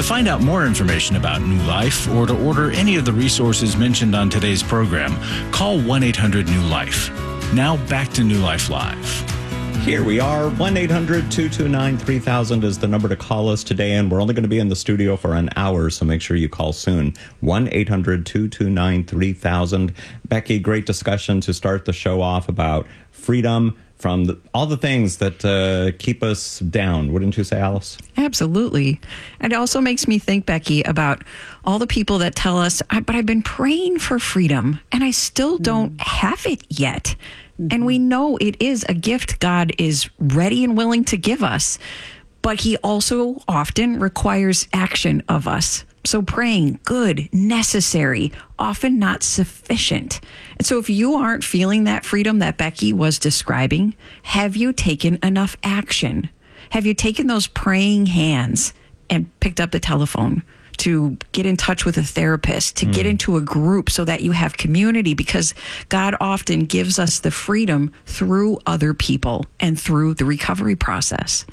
To find out more information about New Life or to order any of the resources mentioned on today's program, call 1-800-NEW-LIFE. Now back to New Life Live. Here we are. 1-800-229-3000 is the number to call us today, and we're only going to be in the studio for an hour, so make sure you call soon. 1-800-229-3000. Becky, great discussion to start the show off about freedom from all the things that keep us down. Wouldn't you say, Alice? Absolutely. It also makes me think, Becky, about all the people that tell us, but I've been praying for freedom and I still don't have it yet. And we know it is a gift God is ready and willing to give us, but he also often requires action of us. So praying, good, necessary, often not sufficient. And so if you aren't feeling that freedom that Becky was describing, have you taken enough action? Have you taken those praying hands and picked up the telephone to get in touch with a therapist, to get into a group so that you have community? Because God often gives us the freedom through other people and through the recovery process.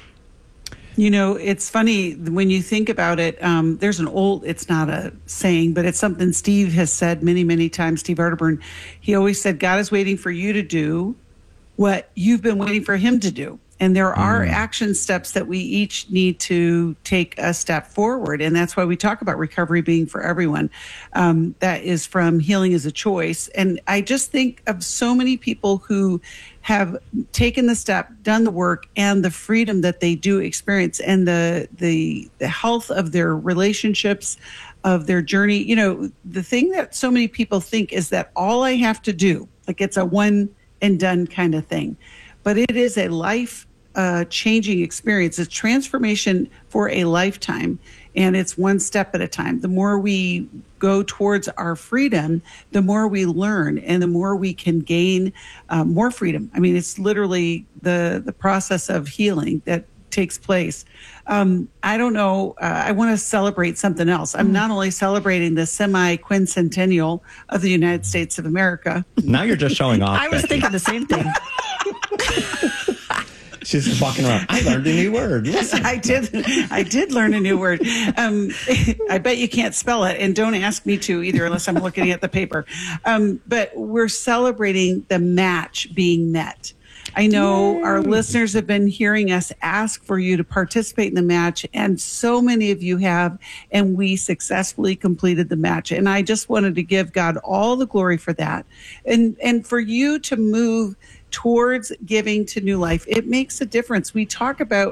You know, it's funny when you think about it. There's an old, it's not a saying, but it's something Steve has said many, many times, Steve Arterburn. He always said, God is waiting for you to do what you've been waiting for him to do. And there are action steps that we each need to take a step forward. And that's why we talk about recovery being for everyone. That is from Healing is a Choice. And I just think of so many people who have taken the step, done the work, and the freedom that they do experience, and the health of their relationships, of their journey. You know, the thing that so many people think is that all I have to do, like it's a one and done kind of thing. But it is a life changing experience. It's transformation for a lifetime, and it's one step at a time. The more we go towards our freedom, the more we learn, and the more we can gain more freedom. I mean, it's literally the process of healing that takes place. I don't know. I want to celebrate something else. I'm not only celebrating the semi-quincentennial of the United States of America. Now you're just showing off. I was thinking the same thing. She's just walking around. I learned a new word. Listen. I did learn a new word. I bet you can't spell it, and don't ask me to either unless I'm looking at the paper. But we're celebrating the match being met. I know our listeners have been hearing us ask for you to participate in the match, and so many of you have, and we successfully completed the match. And I just wanted to give God all the glory for that. And for you to move towards giving to New Life, it makes a difference. We talk about